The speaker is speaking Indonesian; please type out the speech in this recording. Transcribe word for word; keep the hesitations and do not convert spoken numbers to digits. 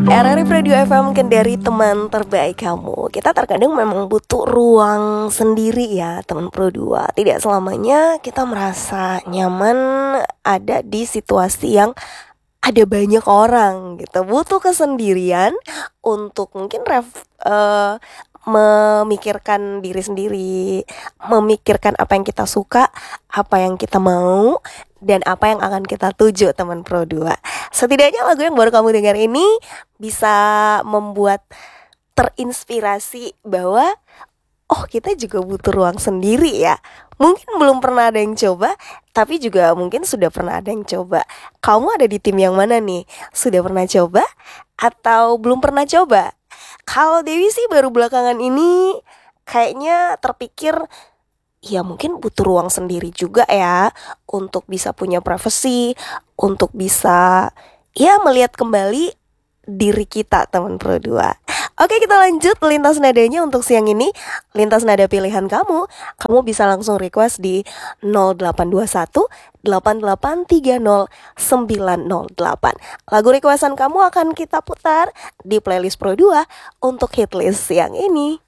R R I Radio F M Kendari, teman terbaik kamu. Kita terkadang memang butuh ruang sendiri ya teman Pro dua. Tidak selamanya kita merasa nyaman ada di situasi yang ada banyak orang gitu. Butuh kesendirian untuk mungkin ref, uh, memikirkan diri sendiri, memikirkan apa yang kita suka, apa yang kita mau, dan apa yang akan kita tuju teman Pro dua. Setidaknya lagu yang baru kamu dengar ini bisa membuat terinspirasi bahwa oh, kita juga butuh ruang sendiri ya. Mungkin belum pernah ada yang coba, tapi juga mungkin sudah pernah ada yang coba. Kamu ada di tim yang mana nih? Sudah pernah coba atau belum pernah coba? Kalau Dewi sih baru belakangan ini kayaknya terpikir ya mungkin butuh ruang sendiri juga ya, untuk bisa punya privacy, untuk bisa ya melihat kembali diri kita teman Pro dua. Oke, kita lanjut lintas nadanya untuk siang ini. Lintas nada pilihan kamu, kamu bisa langsung request di nol delapan dua satu delapan delapan tiga nol sembilan nol delapan. Lagu requestan kamu akan kita putar di playlist Pro dua untuk hitlist siang ini.